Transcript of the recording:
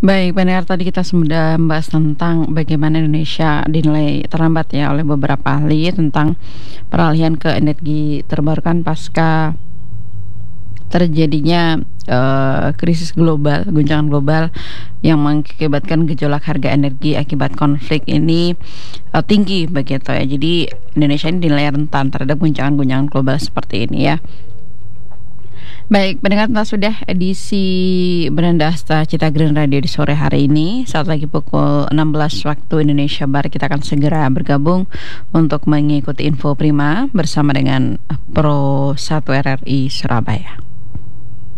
Baik, pendengar tadi kita sudah membahas tentang bagaimana Indonesia dinilai terlambat ya oleh beberapa ahli tentang peralihan ke energi terbarukan pasca terjadinya krisis global, guncangan global yang mengakibatkan gejolak harga energi akibat konflik ini tinggi begitu ya. Jadi Indonesia ini dinilai rentan terhadap guncangan-guncangan global seperti ini ya. Baik, pendengar sudah edisi Beranda Asta Cita Green Radio di sore hari ini. Saat lagi pukul 16 waktu Indonesia Barat, kita akan segera bergabung untuk mengikuti info prima bersama dengan Pro 1 RRI Surabaya.